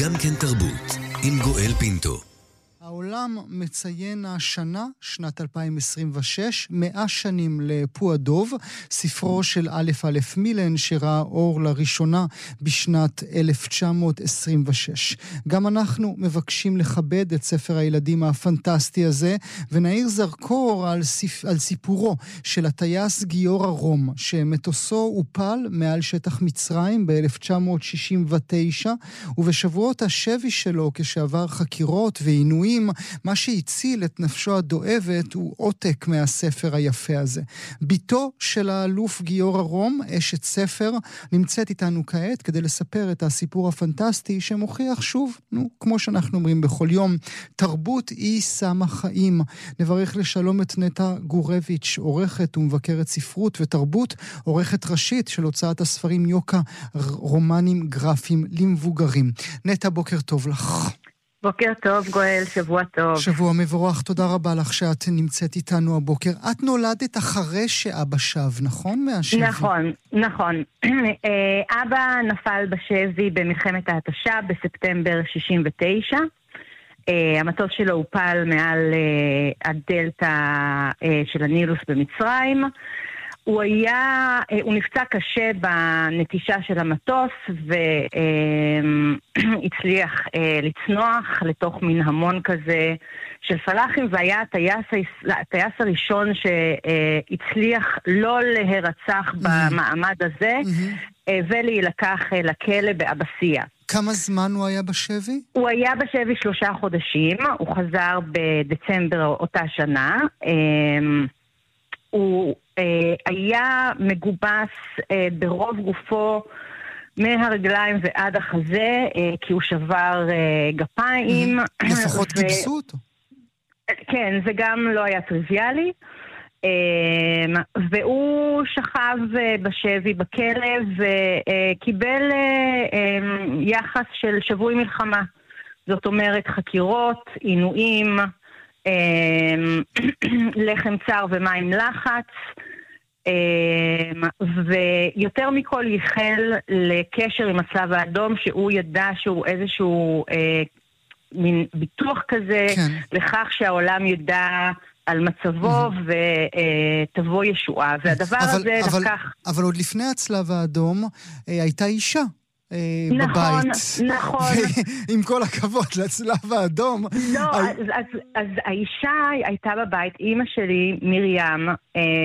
גם כן תרבות, עם גואל פינטו. העולם מציין השנה, שנת 2026, 100 שנים לפוע דוב, ספרו של א' מילן שראה אור לראשונה בשנת 1926. גם אנחנו מבקשים לכבד את ספר הילדים הפנטסטי הזה, ונעיר זרקור על סיפורו של הטייס גיורא רום, שמטוסו הופל מעל שטח מצרים ב-1969, ובשבועות השבי שלו כשעבר חקירות ועינויים, מה שהציל את נפשו הדואבת הוא עותק מהספר היפה הזה. ביתו של האלוף גיורא רום, אשת ספר, נמצאת איתנו כעת כדי לספר את הסיפור הפנטסטי שמוכיח שוב, כמו שאנחנו אומרים בכל יום, תרבות היא שמה חיים. נברך לשלום את נטע גורביץ', עורכת ומבקרת ספרות ותרבות, עורכת ראשית של הוצאת הספרים יוקה, רומנים גרפיים למבוגרים. נטע, בוקר טוב לך. בוקר טוב גואל, שבוע טוב. שבוע מבורך, תודה רבה לך שאת נמצאת איתנו הבוקר. את נולדת אחרי שאבא שב, נכון? מהשבי. נכון. אבא נפל בשבי במלחמת ההתשה בספטמבר 69. המטוס שלו הופל מעל הדלטה של הנילוס במצרים. הוא נפצע קשה בנטישה של המטוס והצליח לצנוח לתוך מין המון כזה של פלחים, והיה הטייס הראשון שהצליח לא להירצח במעמד הזה ולהילקח לכלא באבסיה. כמה זמן הוא היה בשבי? הוא היה בשבי 3 חודשים, הוא חזר בדצמבר אותה שנה. הוא היה מגובס ברוב גופו מהרגליים ועד החזה, כי הוא שבר גפיים. לפחות גיבסו אותו. כן, זה גם לא היה טריוויאלי. והוא שכב בשבי בכלא וקיבל יחס של שבוי מלחמה. זאת אומרת חקירות, עינויים, לחם צר ומים לחץ, ויותר מכל ייחל לקשר עם הצלב האדום, שהוא ידע שהוא איזשהו מין ביטוח כזה, כן. לכך שהעולם ידע על מצבו ותבוא ישועה, והדבר הזה לקח... אבל עוד לפני הצלב האדום הייתה אישה נכון, בבית. נכון. עם כל הכבוד לצלב האדום. לא, אז האישה הייתה בבית, אמא שלי, מרים,